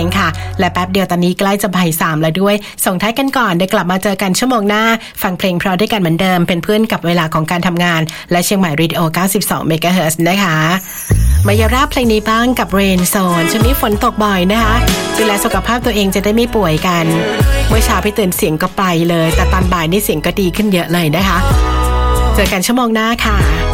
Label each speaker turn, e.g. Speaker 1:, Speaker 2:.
Speaker 1: ค่ะและแป๊บเดียวตอนนี้ใกล้จะบ่าย 3แล้วด้วยส่งท้ายกันก่อนเดี๋ยวกลับมาเจอกันชั่วโมงหน้าฟังเพลงเพราะด้วยกันเหมือนเดิมเป็นเพื่อนกับเวลาของการทำงานและเชียงใหม่เรดิโอ 92 เมกะเฮิรตซ์นะคะมายาราเพลงนี้บ้างกับ Rain Zone ช่วงนี้ฝนตกบ่อยนะคะดูแลสุขภาพตัวเองจะได้ไม่ป่วยกันเมื่อเช้าพี่ตื่นเสียงก็ไปเลยแต่ตอนบ่ายนี่เสียงก็ดีขึ้นเยอะเลยนะคะเจอกันชั่วโมงหน้าค่ะ